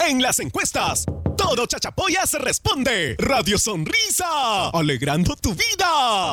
En las encuestas, todo Chachapoyas responde. Radio Sonrisa, alegrando tu vida.